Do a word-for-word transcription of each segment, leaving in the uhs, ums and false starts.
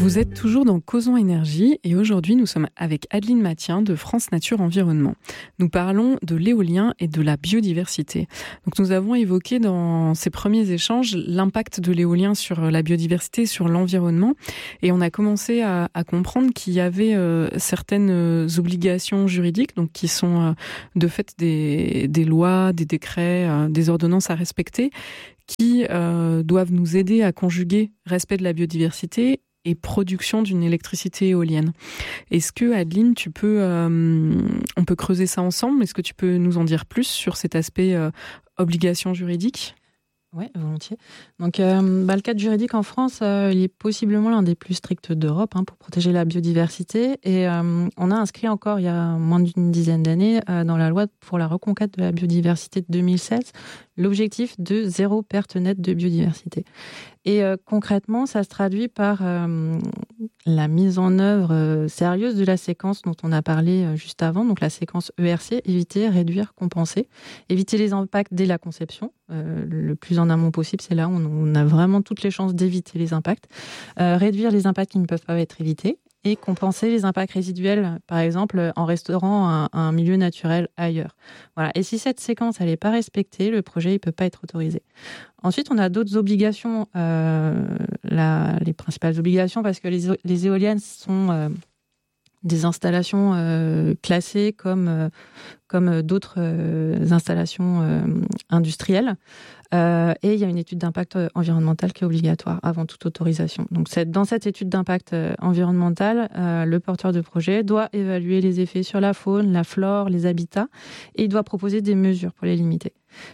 Vous êtes toujours dans Causons Énergie et aujourd'hui nous sommes avec Adeline Mathien de France Nature Environnement. Nous parlons de l'éolien et de la biodiversité. Donc nous avons évoqué dans ces premiers échanges l'impact de l'éolien sur la biodiversité, sur l'environnement, et on a commencé à, à comprendre qu'il y avait euh, certaines obligations juridiques, donc qui sont euh, de fait des, des lois, des décrets, euh, des ordonnances à respecter, qui euh, doivent nous aider à conjuguer respect de la biodiversité et production d'une électricité éolienne. Est-ce que, Adeline, tu peux, euh, on peut creuser ça ensemble? Est-ce que tu peux nous en dire plus sur cet aspect euh, obligation juridique? Oui, volontiers. Donc, euh, bah, le cadre juridique en France, euh, il est possiblement l'un des plus stricts d'Europe hein, pour protéger la biodiversité. Et euh, on a inscrit encore, il y a moins d'une dizaine d'années, euh, dans la loi pour la reconquête de la biodiversité de deux mille seize, l'objectif de zéro perte nette de biodiversité. Et euh, concrètement, ça se traduit par euh, la mise en œuvre euh, sérieuse de la séquence dont on a parlé euh, juste avant, donc la séquence E R C, éviter, réduire, compenser. Éviter les impacts dès la conception, euh, le plus en amont possible, c'est là où on, on a vraiment toutes les chances d'éviter les impacts. Euh, réduire les impacts qui ne peuvent pas être évités. Et compenser les impacts résiduels, par exemple en restaurant un, un milieu naturel ailleurs. Voilà. Et si cette séquence elle n'est pas respectée, le projet ne peut pas être autorisé. Ensuite, on a d'autres obligations, euh, la, les principales obligations, parce que les, les éoliennes sont euh, des installations euh, classées comme, euh, comme d'autres euh, installations euh, industrielles. Euh, et il y a une étude d'impact environnemental qui est obligatoire avant toute autorisation. Donc, c'est, dans cette étude d'impact environnemental, euh, le porteur de projet doit évaluer les effets sur la faune, la flore, les habitats, et il doit proposer des mesures pour les limiter.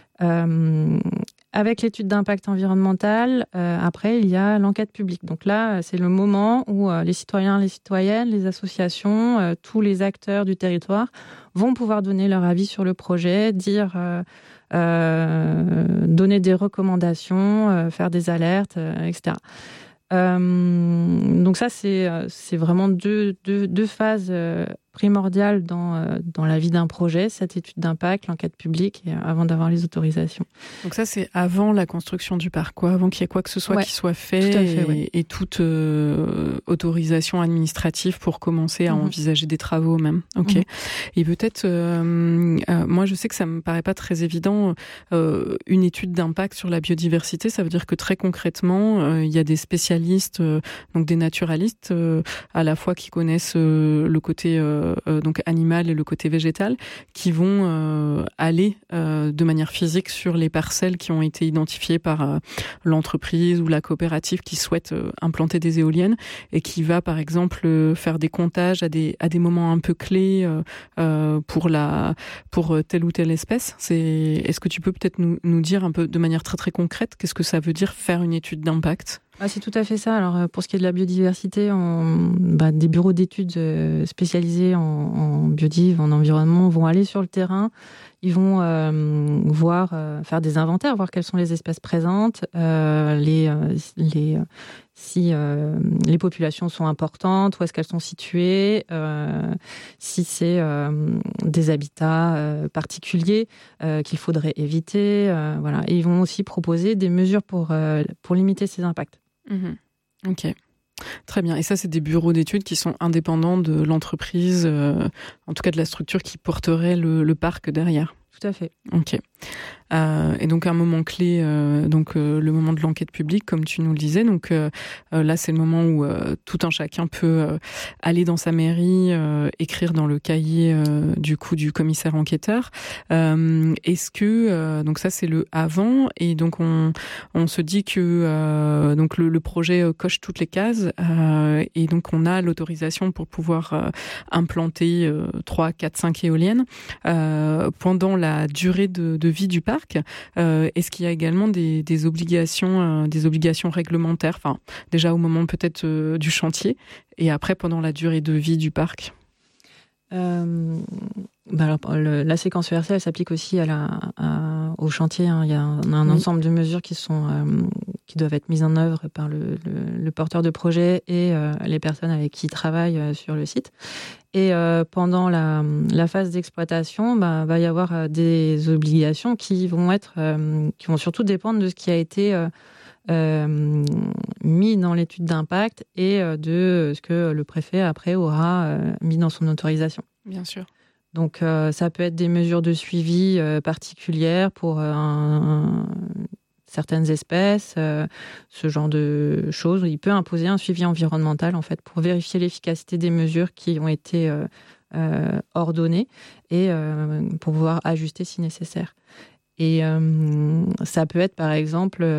Euh, avec l'étude d'impact environnemental, euh, après, il y a l'enquête publique. Donc là, c'est le moment où euh, les citoyens, les citoyennes, les associations, euh, tous les acteurs du territoire vont pouvoir donner leur avis sur le projet, dire... Euh, Euh, donner des recommandations, euh, faire des alertes, euh, et cetera. Euh, donc ça, c'est, c'est vraiment deux, deux, deux phases euh, primordiales dans, euh, dans la vie d'un projet, cette étude d'impact, l'enquête publique, et, euh, avant d'avoir les autorisations. Donc ça, c'est avant la construction du parc, quoi, avant qu'il y ait quoi que ce soit ouais, qui soit fait, tout à fait, et, oui. et toute euh, autorisation administrative pour commencer à mmh. envisager des travaux même. Ok. Mmh. Et peut-être, euh, euh, moi, je sais que ça me paraît pas très évident, euh, une étude d'impact sur la biodiversité, ça veut dire que très concrètement, euh, il y a des spécialistes, euh, donc des naturalistes, euh, à la fois qui connaissent euh, le côté euh, Euh, donc animal et le côté végétal, qui vont euh, aller euh, de manière physique sur les parcelles qui ont été identifiées par euh, l'entreprise ou la coopérative qui souhaite euh, implanter des éoliennes et qui va par exemple euh, faire des comptages à des à des moments un peu clés euh, euh, pour la pour telle ou telle espèce. C'est est-ce que tu peux peut-être nous nous dire un peu de manière très très concrète qu'est-ce que ça veut dire faire une étude d'impact? Ah, c'est tout à fait ça. Alors, pour ce qui est de la biodiversité, on, bah, des bureaux d'études spécialisés en, en biodiv, en environnement, vont aller sur le terrain. Ils vont euh, voir, euh, faire des inventaires, voir quelles sont les espèces présentes, euh, les, euh, les, si euh, les populations sont importantes, où est-ce qu'elles sont situées, euh, si c'est euh, des habitats euh, particuliers euh, qu'il faudrait éviter. Euh, voilà. Et ils vont aussi proposer des mesures pour, euh, pour limiter ces impacts. Mmh. Ok, très bien. Et ça, c'est des bureaux d'études qui sont indépendants de l'entreprise, euh, en tout cas de la structure qui porterait le, le parc derrière. Tout à fait. Ok. Euh, et donc un moment clé, euh, donc euh, le moment de l'enquête publique, comme tu nous le disais. Donc euh, euh, là, c'est le moment où euh, tout un chacun peut euh, aller dans sa mairie, euh, écrire dans le cahier euh, du coup du commissaire enquêteur. Euh, est-ce que euh, donc ça c'est le avant et donc on on se dit que euh, donc le, le projet euh, coche toutes les cases euh, et donc on a l'autorisation pour pouvoir euh, implanter euh, trois, quatre, cinq éoliennes euh, pendant la durée de, de vie du parc. Euh, est-ce qu'il y a également des, des obligations, euh, des obligations réglementaires, enfin déjà au moment peut-être euh, du chantier et après pendant la durée de vie du parc? Euh, bah alors, le, la séquence E R C, elle s'applique aussi à la, à, au chantier. Hein. Il y a un, un oui. ensemble de mesures qui sont euh, qui doivent être mises en œuvre par le, le, le porteur de projet et euh, les personnes avec qui il travaille euh, sur le site. Et euh, pendant la, la phase d'exploitation, bah, va y avoir euh, des obligations qui vont être, euh, qui vont surtout dépendre de ce qui a été euh, euh, mis dans l'étude d'impact et de ce que le préfet après aura euh, mis dans son autorisation. Bien sûr. Donc euh, ça peut être des mesures de suivi euh, particulières pour euh, un, un, certaines espèces, euh, ce genre de choses. Il peut imposer un suivi environnemental en fait pour vérifier l'efficacité des mesures qui ont été euh, euh, ordonnées et euh, pour pouvoir ajuster si nécessaire. Et euh, ça peut être par exemple